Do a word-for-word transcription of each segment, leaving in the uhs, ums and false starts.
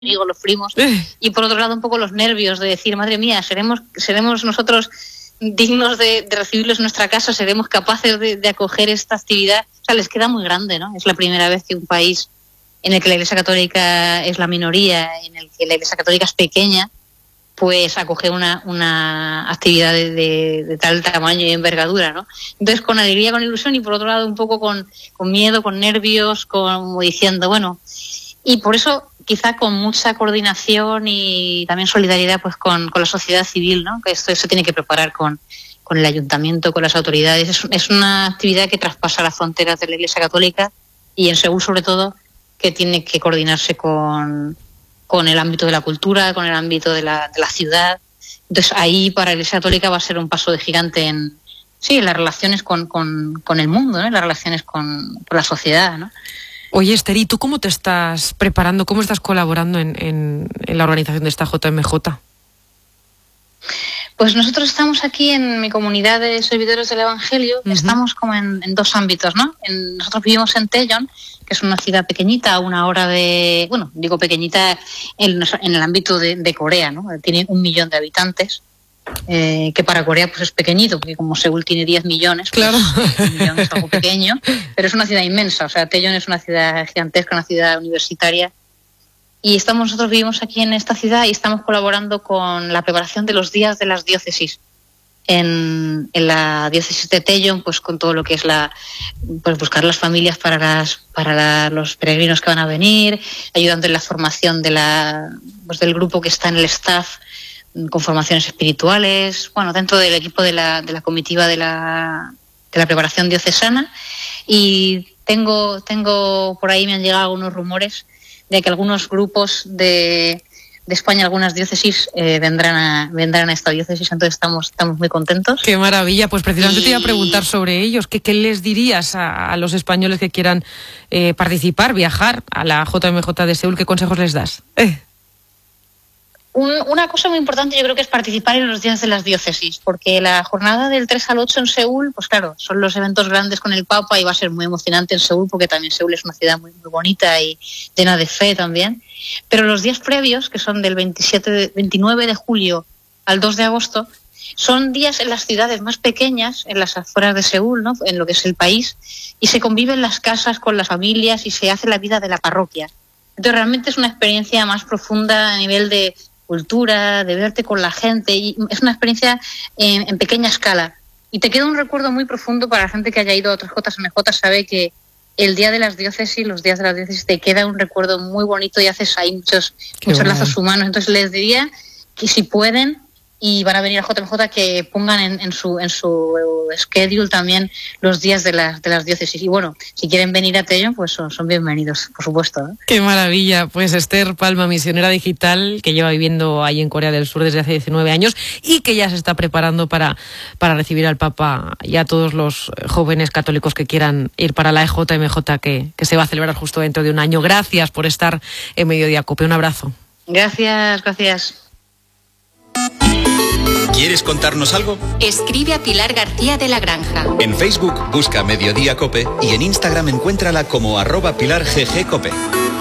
amigos, los primos, y por otro lado un poco los nervios de decir, madre mía, seremos seremos nosotros dignos de, de recibirlos en nuestra casa, seremos capaces de, de acoger esta actividad. O sea, les queda muy grande, ¿no? Es la primera vez que un país en el que la Iglesia Católica es la minoría, en el que la Iglesia Católica es pequeña, pues acoger una, una actividad de, de, de tal tamaño y envergadura, ¿no? Entonces, con alegría, con ilusión, y por otro lado un poco con, con miedo, con nervios, como diciendo, bueno, y por eso quizá con mucha coordinación y también solidaridad pues con, con la sociedad civil, ¿no? Que esto se tiene que preparar con, con el ayuntamiento, con las autoridades. Es, es una actividad que traspasa las fronteras de la Iglesia Católica y en Seúl, sobre todo, que tiene que coordinarse con, con el ámbito de la cultura, con el ámbito de la, de la ciudad. Entonces ahí para la Iglesia Católica va a ser un paso de gigante en, sí, en las relaciones con, con, con el mundo, ¿no? En las relaciones con, con la sociedad, ¿no? Oye, Esther, ¿y tú cómo te estás preparando, cómo estás colaborando en, en, en la organización de esta J M J? Pues nosotros estamos aquí en mi comunidad de servidores del Evangelio, uh-huh. Estamos como en, en dos ámbitos, ¿no? En, nosotros vivimos en Daejeon, que es una ciudad pequeñita, a una hora de, bueno, digo pequeñita en, en el ámbito de, de Corea, ¿no? Tiene un millón de habitantes. Eh, que para Corea pues es pequeñito, porque como Seúl tiene diez millones, pues, claro, un millón es algo pequeño, pero es una ciudad inmensa. O sea, Daejeon es una ciudad gigantesca, una ciudad universitaria, y estamos nosotros vivimos aquí en esta ciudad y estamos colaborando con la preparación de los días de las diócesis en, en la diócesis de Daejeon, pues con todo lo que es la, pues buscar las familias para las para la, los peregrinos que van a venir, ayudando en la formación de la pues del grupo que está en el staff, con formaciones espirituales, bueno, dentro del equipo de la, de la comitiva de la, de la preparación diocesana. Y tengo, tengo por ahí me han llegado algunos rumores de que algunos grupos de, de España, algunas diócesis, eh, vendrán a, vendrán a esta diócesis, entonces estamos, estamos muy contentos. ¡Qué maravilla! Pues precisamente y... te iba a preguntar sobre ellos. ¿Qué, qué les dirías a, a los españoles que quieran eh, participar, viajar a la J M J de Seúl? ¿Qué consejos les das? Eh. Un, una cosa muy importante yo creo que es participar en los días de las diócesis, porque la jornada del tres al ocho en Seúl, pues claro, son los eventos grandes con el Papa y va a ser muy emocionante en Seúl, porque también Seúl es una ciudad muy, muy bonita y llena de fe también. Pero los días previos, que son del veintisiete, veintinueve de julio al dos de agosto, son días en las ciudades más pequeñas, en las afueras de Seúl, ¿no? En lo que es el país, y se convive en las casas con las familias y se hace la vida de la parroquia. Entonces realmente es una experiencia más profunda a nivel de cultura, de verte con la gente, y es una experiencia en, en pequeña escala. Y te queda un recuerdo muy profundo para la gente que haya ido a otras J M J, sabe que el día de las diócesis, los días de las diócesis, te queda un recuerdo muy bonito y haces ahí muchos, muchos lazos humanos. Entonces les diría que si pueden y van a venir a J M J, que pongan en, en su en su schedule también los días de las de las diócesis. Y bueno, si quieren venir a Daejeon, pues son, son bienvenidos, por supuesto, ¿eh? ¡Qué maravilla! Pues Esther Palma, misionera digital, que lleva viviendo ahí en Corea del Sur desde hace diecinueve años y que ya se está preparando para, para recibir al Papa y a todos los jóvenes católicos que quieran ir para la J M J, que, que se va a celebrar justo dentro de un año. Gracias por estar en Mediodía Cope. Un abrazo. Gracias, gracias. ¿Quieres contarnos algo? Escribe a Pilar García de la Granja. En Facebook busca Mediodía Cope y en Instagram encuéntrala como arroba Pilar G G Cope.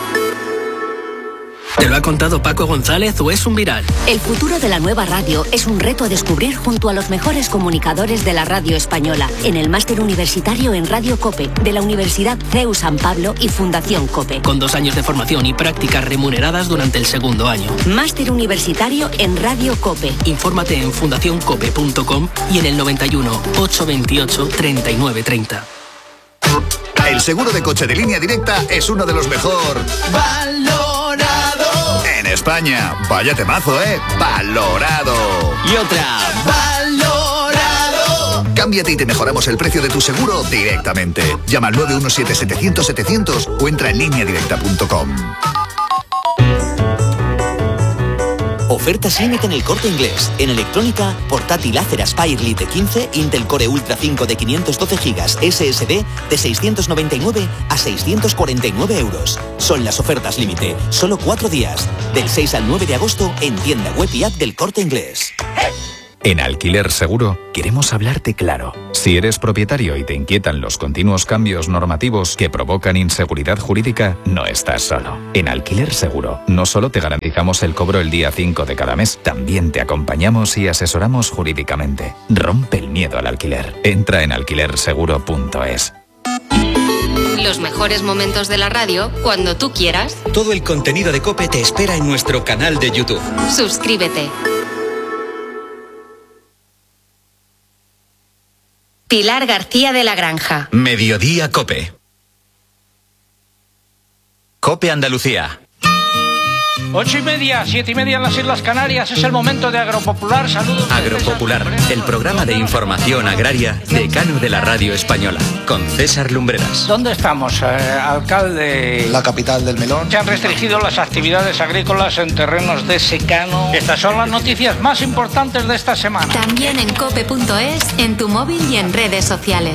¿Te lo ha contado Paco González o es un viral? El futuro de la nueva radio es un reto a descubrir junto a los mejores comunicadores de la radio española en el máster universitario en Radio Cope de la Universidad C E U San Pablo y Fundación Cope. Con dos años de formación y prácticas remuneradas durante el segundo año. Máster universitario en Radio Cope. Infórmate en fundación cope punto com y en el noventa y uno, ochocientos veintiocho, treinta y nueve treinta. El seguro de coche de Línea Directa es uno de los mejor valorado en España. Vaya temazo, ¿eh? Valorado. Y otra, valorado. Cámbiate y te mejoramos el precio de tu seguro directamente. Llama al nueve uno siete, setecientos, setecientos o entra en línea directa punto com. Ofertas límite en El Corte Inglés. En electrónica, portátil Acer Aspire Lite quince, Intel Core Ultra cinco de quinientos doce gigas S S D de seiscientos noventa y nueve a seiscientos cuarenta y nueve euros. Son las ofertas límite. Solo cuatro días. Del seis al nueve de agosto en tienda web y app del Corte Inglés. En Alquiler Seguro queremos hablarte claro. Si eres propietario y te inquietan los continuos cambios normativos que provocan inseguridad jurídica, no estás solo. En Alquiler Seguro no solo te garantizamos el cobro el día cinco de cada mes, también te acompañamos y asesoramos jurídicamente. Rompe el miedo al alquiler. Entra en alquiler seguro punto es. Los mejores momentos de la radio cuando tú quieras. Todo el contenido de COPE te espera en nuestro canal de YouTube. Suscríbete. Pilar García de la Granja. Mediodía COPE. COPE Andalucía. Ocho y media, siete y media en las Islas Canarias. Es el momento de Agropopular. Saludos. Agropopular, el programa de información agraria decano de la radio española, con César Lumbreras. ¿Dónde estamos, eh, alcalde? La capital del melón. Se han restringido las actividades agrícolas en terrenos de secano. Estas son las noticias más importantes de esta semana. También en cope punto es, en tu móvil y en redes sociales.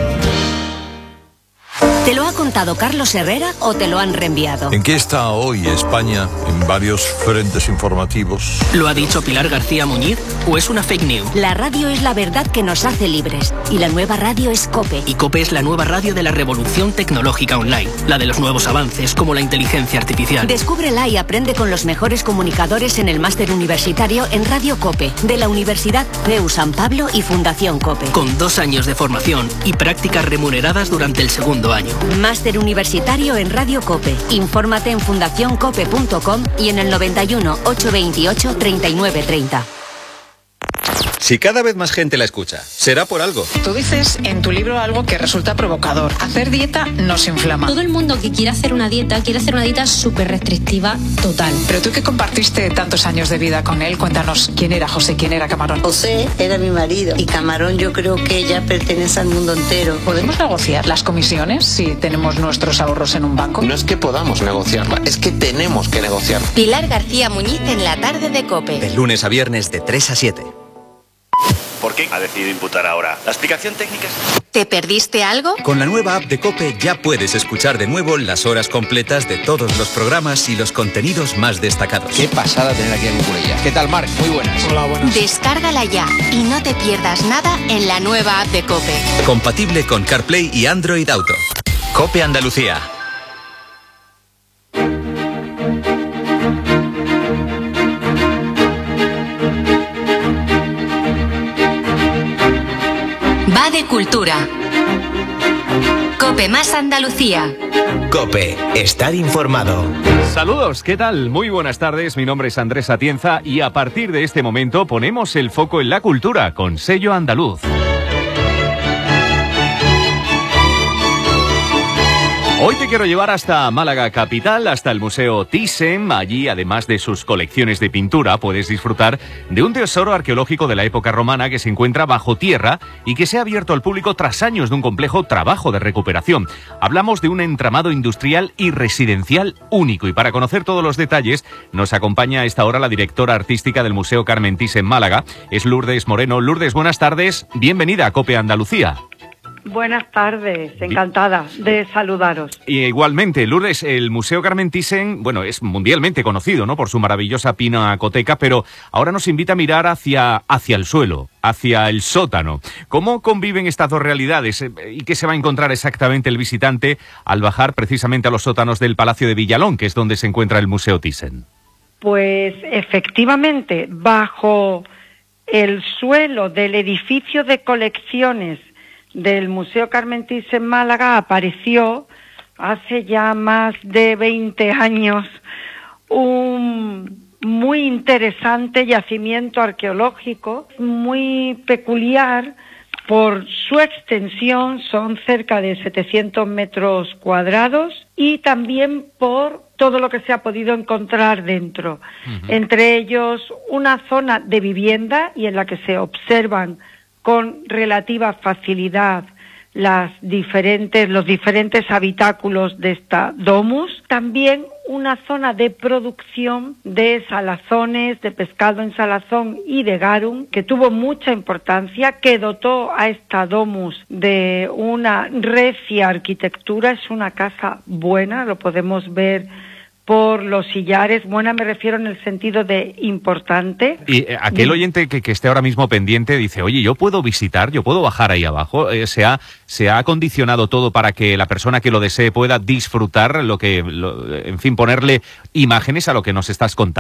¿Te lo ha contado Carlos Herrera o te lo han reenviado? ¿En qué está hoy España en varios frentes informativos? ¿Lo ha dicho Pilar García Muñiz o es una fake news? La radio es la verdad que nos hace libres y la nueva radio es COPE. Y COPE es la nueva radio de la revolución tecnológica online, la de los nuevos avances como la inteligencia artificial. Descúbrela y aprende con los mejores comunicadores en el máster universitario en Radio COPE de la Universidad C E U San Pablo y Fundación COPE. Con dos años de formación y prácticas remuneradas durante el segundo año. Máster universitario en Radio COPE. Infórmate en fundación cope punto com y en el noventa y uno, ochocientos veintiocho, treinta y nueve treinta. Si cada vez más gente la escucha, será por algo. Tú dices en tu libro algo que resulta provocador. Hacer dieta nos inflama. Todo el mundo que quiere hacer una dieta, quiere hacer una dieta súper restrictiva, total. Pero tú que compartiste tantos años de vida con él, cuéntanos quién era José, quién era Camarón. José era mi marido y Camarón yo creo que ya pertenece al mundo entero. ¿Podemos negociar las comisiones si tenemos nuestros ahorros en un banco? No es que podamos negociarla, es que tenemos que negociarla. Pilar García Muñiz en la tarde de COPE. De lunes a viernes de tres a siete. ¿Por qué ha decidido imputar ahora? ¿La explicación técnica es...? ¿Te perdiste algo? Con la nueva app de COPE ya puedes escuchar de nuevo las horas completas de todos los programas y los contenidos más destacados. Qué pasada tener aquí a Cucurella. ¿Qué tal, Marc? Muy buenas. Hola, buenas. Descárgala ya y no te pierdas nada en la nueva app de COPE. Compatible con CarPlay y Android Auto. COPE Andalucía. Va de cultura. COPE más Andalucía. COPE, estar informado. Saludos, ¿qué tal? Muy buenas tardes, mi nombre es Andrés Atienza y a partir de este momento ponemos el foco en la cultura con sello andaluz. Hoy te quiero llevar hasta Málaga capital, hasta el Museo Thyssen. Allí, además de sus colecciones de pintura, puedes disfrutar de un tesoro arqueológico de la época romana que se encuentra bajo tierra y que se ha abierto al público tras años de un complejo trabajo de recuperación. Hablamos de un entramado industrial y residencial único. Y para conocer todos los detalles, nos acompaña a esta hora la directora artística del Museo Carmen Thyssen Málaga. Es Lourdes Moreno. Lourdes, buenas tardes. Bienvenida a COPE Andalucía. Buenas tardes, encantada de saludaros. Y igualmente, Lourdes, el Museo Carmen Thyssen, bueno, es mundialmente conocido, ¿no?, por su maravillosa pinacoteca, pero ahora nos invita a mirar hacia, hacia el suelo, hacia el sótano. ¿Cómo conviven estas dos realidades y qué se va a encontrar exactamente el visitante al bajar precisamente a los sótanos del Palacio de Villalón, que es donde se encuentra el Museo Thyssen? Pues efectivamente, bajo el suelo del edificio de colecciones del Museo Carmen Thyssen Málaga apareció hace ya más de veinte años un muy interesante yacimiento arqueológico, muy peculiar por su extensión, son cerca de setecientos metros cuadrados, y también por todo lo que se ha podido encontrar dentro, uh-huh. Entre ellos una zona de vivienda y en la que se observan con relativa facilidad las diferentes, los diferentes habitáculos de esta domus. También una zona de producción de salazones, de pescado en salazón y de garum, que tuvo mucha importancia, que dotó a esta domus de una recia arquitectura. Es una casa buena, lo podemos ver por los sillares. Buena me refiero en el sentido de importante. Y eh, aquel oyente que, que esté ahora mismo pendiente dice, oye, yo puedo visitar, yo puedo bajar ahí abajo. Eh, se, ha, se ha acondicionado todo para que la persona que lo desee pueda disfrutar, lo que, lo, en fin, ponerle imágenes a lo que nos estás contando.